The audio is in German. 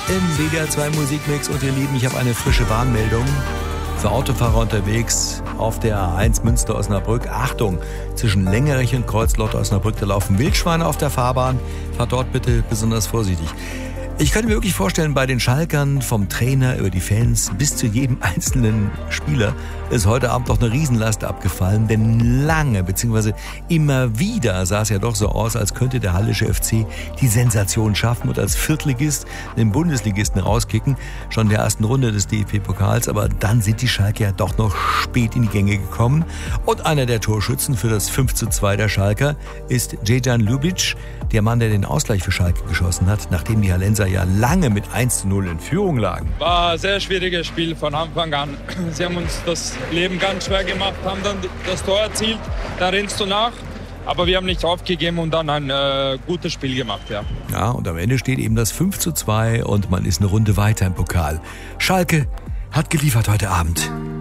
im WDR 2 Musikmix. Und ihr Lieben, ich habe eine frische Warnmeldung für Autofahrer unterwegs auf der A1 Münster-Osnabrück. Achtung, zwischen Längerich und Kreuzlotto-Osnabrück, da laufen Wildschweine auf der Fahrbahn. Fahrt dort bitte besonders vorsichtig. Ich könnte mir wirklich vorstellen, bei den Schalkern vom Trainer über die Fans bis zu jedem einzelnen Spieler ist heute Abend doch eine Riesenlast abgefallen, denn lange bzw. immer wieder sah es ja doch so aus, als könnte der Hallische FC die Sensation schaffen und als Viertligist den Bundesligisten rauskicken, schon in der ersten Runde des DFB-Pokals, aber dann sind die Schalker ja doch noch spät in die Gänge gekommen und einer der Torschützen für das 5:2 der Schalker ist Dejan Ljubic, der Mann, der den Ausgleich für Schalke geschossen hat, nachdem die Hallenser ja lange mit 1:0 in Führung lagen. War ein sehr schwieriges Spiel von Anfang an. Sie haben uns das Leben ganz schwer gemacht, haben dann das Tor erzielt, da rennst du nach. Aber wir haben nicht aufgegeben und dann ein gutes Spiel gemacht, ja. Ja, und am Ende steht eben das 5:2 und man ist eine Runde weiter im Pokal. Schalke hat geliefert heute Abend.